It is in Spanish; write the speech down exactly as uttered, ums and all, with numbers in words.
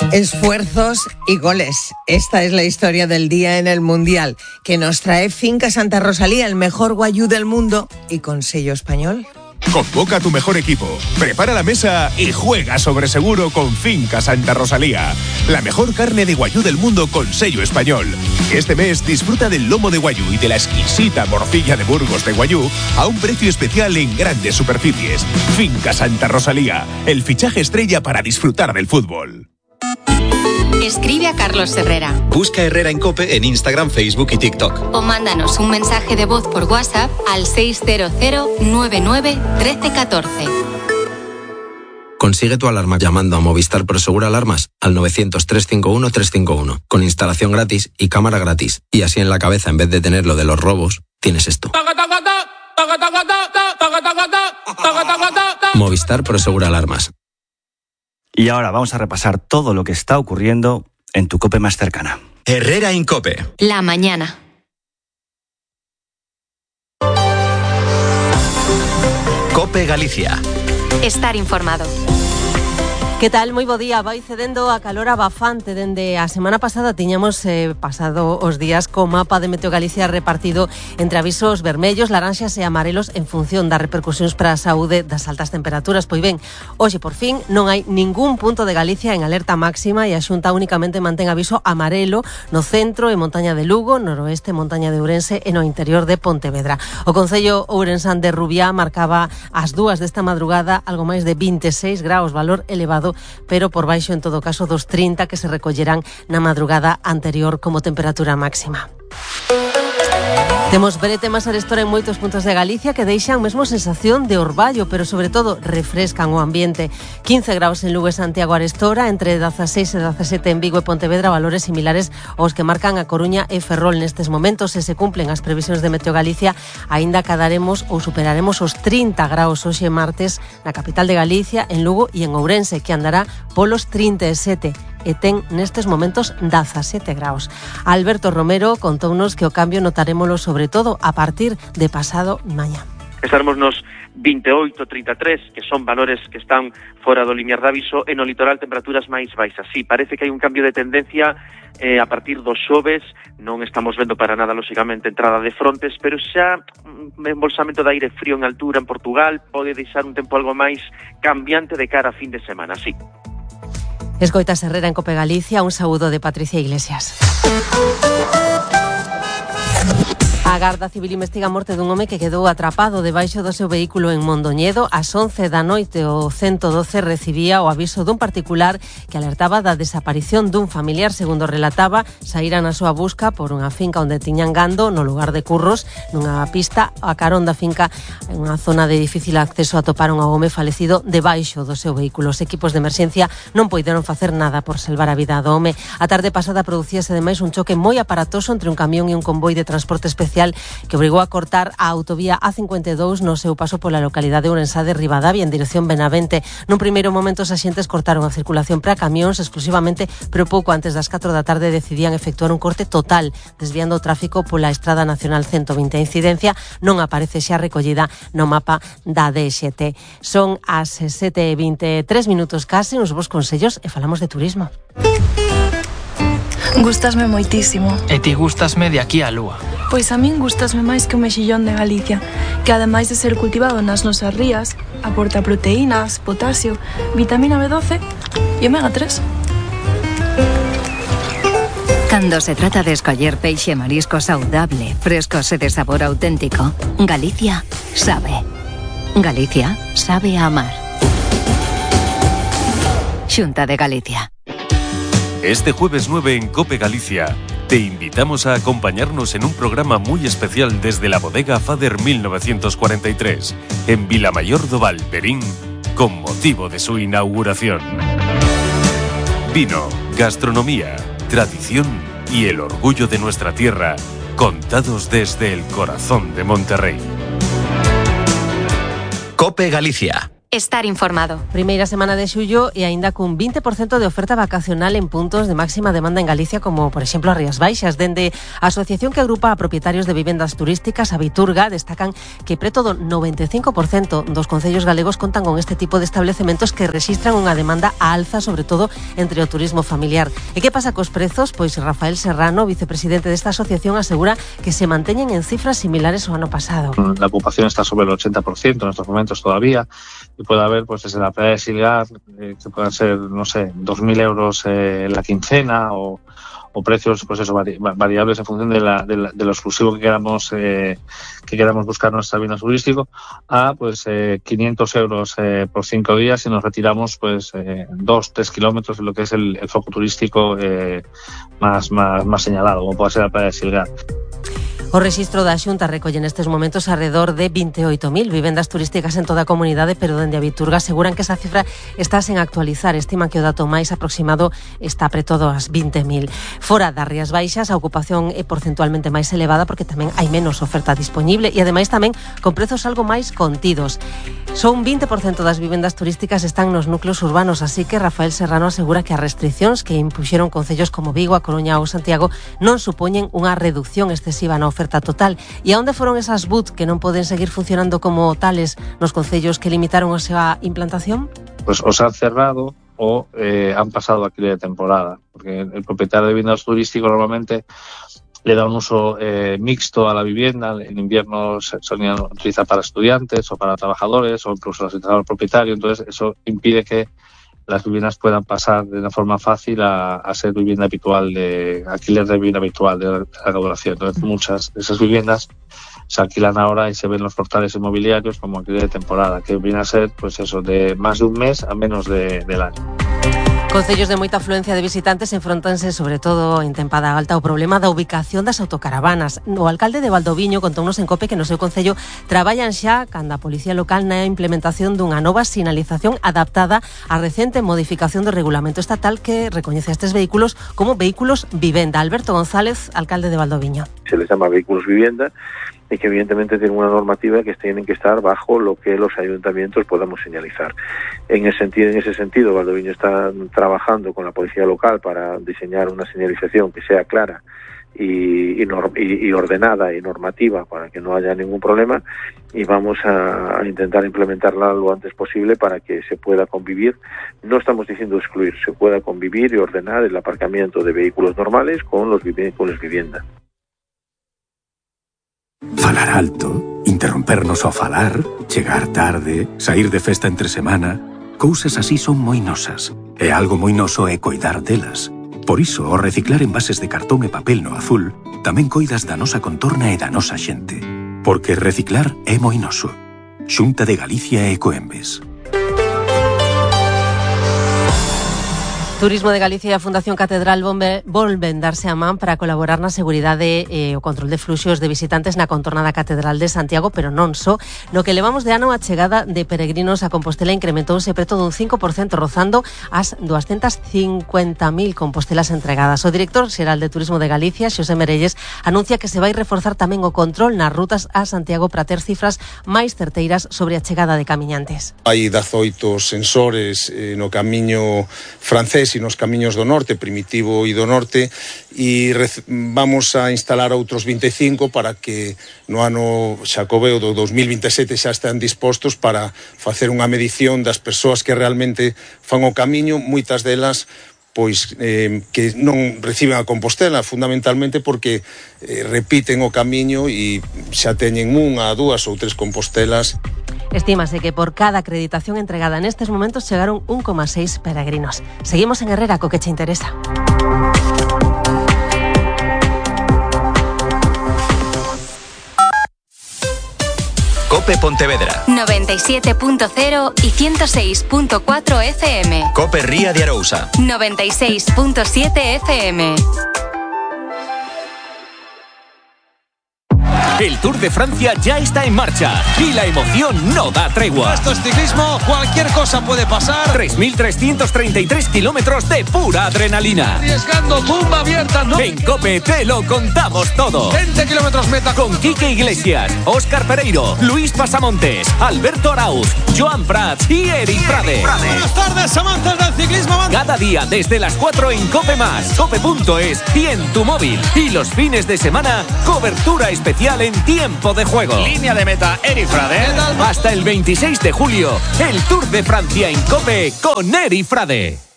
Esfuerzos y goles. Esta es la historia del día en el Mundial, que nos trae Finca Santa Rosalía, el mejor guayú del mundo y con sello español. Convoca a tu mejor equipo, prepara la mesa y juega sobre seguro con Finca Santa Rosalía. La mejor carne de guayú del mundo con sello español. Este mes disfruta del lomo de guayú y de la exquisita morcilla de Burgos de guayú a un precio especial en grandes superficies. Finca Santa Rosalía, el fichaje estrella para disfrutar del fútbol. Escribe a Carlos Herrera. Busca Herrera en COPE en Instagram, Facebook y TikTok. O mándanos un mensaje de voz por WhatsApp al seis cero cero nueve nueve uno tres uno cuatro. Consigue tu alarma llamando a Movistar Prosegur Alarmas al novecientos, trescientos cincuenta y uno, trescientos cincuenta y uno, con instalación gratis y cámara gratis. Y así en la cabeza, en vez de tener lo de los robos, tienes esto. Movistar Prosegur Alarmas. Y ahora vamos a repasar todo lo que está ocurriendo en tu COPE más cercana. Herrera en COPE. La mañana. COPE Galicia. Estar informado. Que tal? Moi bo día. Vai cedendo a calor abafante. Dende a semana pasada tiñamos eh, pasado os días co mapa de Meteo Galicia repartido entre avisos vermellos, laranxas e amarelos en función das repercusións para a saúde das altas temperaturas. Pois ben, hoxe por fin non hai ningún punto de Galicia en alerta máxima e a Xunta únicamente mantén aviso amarelo no centro e montaña de Lugo, noroeste, montaña de Ourense e no interior de Pontevedra. O concello ourensán de Rubiá marcaba ás dúas desta madrugada algo máis de vinte e seis graus, valor elevado, pero por baixo en todo caso dos trinta que se recollerán na madrugada anterior como temperatura máxima. Temos brete máis arestora en moitos puntos de Galicia que deixan mesmo sensación de orballo, pero sobre todo refrescan o ambiente. quince graus en Lugo e Santiago arestora, entre dezaseis e dezasete en Vigo e Pontevedra, valores similares aos que marcan a Coruña e Ferrol nestes momentos. Se se cumplen as previsións de Meteo Galicia, aínda cadaremos ou superaremos os trinta graus hoxe martes na capital de Galicia, en Lugo e en Ourense, que andará polos trinta e sete. E ten nestes momentos dezasete graus. Alberto Romero contounos que o cambio notarémolo sobre todo a partir de pasado mañá. Estaremos nos vinte e oito, trinta e tres, que son valores que están fora do limiar de aviso, e no litoral temperaturas máis baixas. Sí, parece que hai un cambio de tendencia eh, a partir dos xoves. Non estamos vendo para nada, lóxicamente, entrada de frontes, pero xa un embolsamento de aire frío en altura en Portugal pode deixar un tempo algo máis cambiante de cara a fin de semana, sí. Escoitas Herrera en COPE Galicia, un saúdo de Patricia Iglesias. A Garda Civil investiga a morte dun home que quedou atrapado debaixo do seu vehículo en Mondoñedo. Ás once da noite o ciento doce recibía o aviso dun particular que alertaba da desaparición dun familiar. Segundo relataba, saíran a súa busca por unha finca onde tiñan gando no lugar de Curros, nunha pista a carón da finca, en unha zona de difícil acceso, atoparon ao home falecido debaixo do seu vehículo. Os equipos de emerxencia non poideron facer nada por salvar a vida do home. A tarde pasada producíase ademais un choque moi aparatoso entre un camión e un convoi de transporte especial que obrigou a cortar a autovía A cincuenta e dous no seu paso pola localidade ourensá de Ribadavia en dirección Benavente. Nun primeiro momento os axentes cortaron a circulación para camións exclusivamente, pero pouco antes das catro da tarde decidían efectuar un corte total, desviando o tráfico pola Estrada Nacional ciento vinte. A incidencia non aparece xa recollida no mapa da D X T. Son as sete e vinte e tres minutos case, uns bons consellos e falamos de turismo. Gústasme moitísimo. E ti gústasme de aquí á lúa. Pois a min gústasme máis que o mexillón de Galicia, que ademais de ser cultivado nas nosas rías, aporta proteínas, potasio, vitamina B doce e omega tres. Cando se trata de escoller peixe e marisco saudable, frescos e de sabor auténtico, Galicia sabe. Galicia sabe a amar. Xunta de Galicia. Este jueves nueve en COPE Galicia te invitamos a acompañarnos en un programa muy especial desde la bodega Fader mil novecientos cuarenta y tres en Vilamayor do Val, Verín, con motivo de su inauguración. Vino, gastronomía, tradición y el orgullo de nuestra tierra, contados desde el corazón de Monterrey. COPE Galicia. estar informado. Primeira semana de xullo e aínda cun vinte por cento de oferta vacacional en puntos de máxima demanda en Galicia, como por exemplo as Rías Baixas. Dende a asociación que agrupa a propietarios de vivendas turísticas, a Viturga, destacan que preto do noventa e cinco por cento dos concellos galegos contan con este tipo de establecementos que rexistran unha demanda a alza, sobre todo entre o turismo familiar. E que pasa cos prezos? Pois Rafael Serrano, vicepresidente desta asociación, asegura que se manteñen en cifras similares ao ano pasado. La ocupación está sobre el ochenta por ciento en estos momentos todavía. Y puede haber, pues desde la playa de Silgar, eh, que puedan ser, no sé, dos mil euros eh, en la quincena o, o precios, pues eso, vari, variables en función de, la, de, la, de lo exclusivo que queramos eh, que queramos buscar en nuestro bien turístico, a pues eh, quinientos euros eh, por cinco días y nos retiramos pues eh, dos, tres kilómetros de lo que es el, el foco turístico eh, más, más, más señalado, como puede ser la playa de Silgar. O rexistro da Xunta recolle nestes momentos alrededor de veintiocho mil vivendas turísticas en toda a comunidade, pero dende a Viturga aseguran que esa cifra está sen actualizar. Estiman que o dato máis aproximado está preto das vinte mil. Fora das Rías Baixas, a ocupación é porcentualmente máis elevada porque tamén hai menos oferta disponible e ademais tamén con prezos algo máis contidos. Só un vinte por cento das vivendas turísticas están nos núcleos urbanos, así que Rafael Serrano asegura que as restriccións que impuxeron concellos como Vigo, A Coruña ou Santiago non supoñen unha reducción excesiva na oferta total. E a onde foron esas B U T que non poden seguir funcionando como tales nos concellos que limitaron a súa implantación? Pues os han cerrado o eh, han pasado a alquiler de temporada, porque el propietario de viviendas turísticas normalmente le da un uso eh, mixto a la vivienda. En invierno se solían utilizar para estudiantes o para trabajadores o incluso las utiliza el propietario, entonces eso impide que las viviendas puedan pasar de una forma fácil a, a ser vivienda habitual, de alquiler de vivienda habitual de larga duración. Entonces muchas de esas viviendas se alquilan ahora y se ven en los portales inmobiliarios como alquiler de temporada, que viene a ser pues eso, de más de un mes a menos de, del año. Concellos de moita afluencia de visitantes enfrontanse, sobre todo en tempada alta, o problema da ubicación das autocaravanas. O alcalde de Valdoviño contounos en COPE que no seu concello traballan xa canda a Policía Local na implementación dunha nova sinalización adaptada á recente modificación do regulamento estatal que recoñece estes vehículos como vehículos vivenda. Alberto González, alcalde de Valdoviño. Se les llama vehículos vivienda y que evidentemente tienen una normativa que tienen que estar bajo lo que los ayuntamientos podamos señalizar. En ese sentido, en ese sentido, Valdoviño está trabajando con la policía local para diseñar una señalización que sea clara y, y, y ordenada y normativa para que no haya ningún problema, y vamos a, a intentar implementarla lo antes posible para que se pueda convivir. No estamos diciendo excluir, se pueda convivir y ordenar el aparcamiento de vehículos normales con los vehículos vivienda. Falar alto, interrompernos ao falar, chegar tarde, saír de festa entre semana, cousas así son moi nosas, e algo moi noso é coidar delas. Por iso, ao reciclar envases de cartón e papel no azul, tamén coidas da nosa contorna e da nosa xente. Porque reciclar é moi noso. Xunta de Galicia e Ecoembes. Turismo de Galicia e a Fundación Catedral volven darse a man para colaborar na seguridade e o control de fluxos de visitantes na contorna da Catedral de Santiago, pero non só. No que levamos de ano, a chegada de peregrinos a Compostela incrementouse preto dun cinco por cento, rozando as doscientas cincuenta mil compostelas entregadas. O director xeral de Turismo de Galicia, Xosé Merelles, anuncia que se vai reforzar tamén o control nas rutas a Santiago para ter cifras máis certeiras sobre a chegada de camiñantes. Hai dezaoito sensores eh, no camiño francés e nos camiños do norte, Primitivo e do norte, e vamos a instalar outros vinte e cinco para que no ano xacobeo do dos mil vinte e sete xa están dispostos para facer unha medición das persoas que realmente fan o camiño, moitas delas pois eh, que non reciben a Compostela, fundamentalmente porque eh, repiten o camiño e xa teñen unha, dúas ou tres Compostelas. Estímase que por cada acreditación entregada nestes momentos chegaron un coma seis peregrinos. Seguimos en Herrera, co que che interesa. Cope Pontevedra noventa y siete punto cero y ciento seis punto cuatro F M. Cope Ría de Arousa noventa y seis punto siete F M. El Tour de Francia ya está en marcha y la emoción no da tregua. Esto es ciclismo, cualquier cosa puede pasar. tres mil trescientos treinta y tres kilómetros de pura adrenalina. Arriesgando, tumba abierta, ¿no? En COPE te lo contamos todo. veinte kilómetros meta. Con Quique Iglesias, Óscar Pereiro, Luis Pasamontes, Alberto Arauz, Joan Prats y Eric Frade. Buenas tardes, amantes del ciclismo. Cada día desde las cuatro en COPE más, cope punto es y en tu móvil. Y los fines de semana, cobertura especial en tiempo de juego. Línea de meta, Eric Frade. Hasta el veintiséis de julio, el Tour de Francia en COPE con Eric Frade.